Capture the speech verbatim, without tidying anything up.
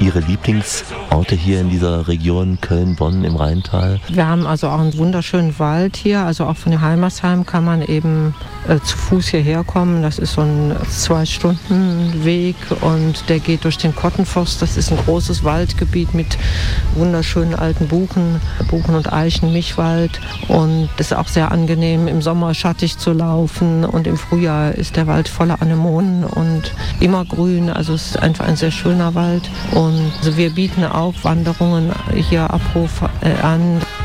Ihre Lieblingsorte hier in dieser Region Köln, Bonn im Rheintal? Wir haben also auch einen wunderschönen Wald hier, also auch von dem Heimersheim kann man eben äh, zu Fuß hierher kommen. Das ist so ein Zwei-Stunden-Weg und der geht durch den Kottenforst. Das ist ein großes Waldgebiet mit wunderschönen alten Buchen, Buchen- und Eichen-Mischwald, und es ist auch sehr angenehm, im Sommer schattig zu laufen, und im Frühjahr ist der Wald voller Anemonen und immergrün, also es ist einfach ein sehr schöner Wald, und also wir bieten auch Wanderungen hier Abruf äh, an.